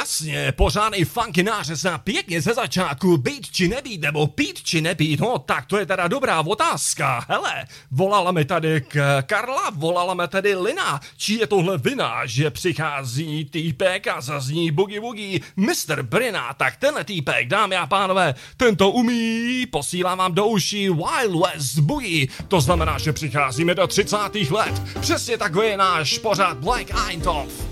jasně, pořádnej funky nářez pěkně ze začátku, být či nebýt, nebo pít či nepít, no tak to je teda dobrá otázka. Hele, volala mi tady Karla, volala mi tady Lina, či je tohle vina, že přichází týpek a zazní boogie woogie Mr. Brina, tak tenhle týpek, dámy a pánové, tento umí, posílám vám do uší Wild West Boogie, to znamená, že přicházíme do 30. let, přesně takový je náš pořád Black Eintopf.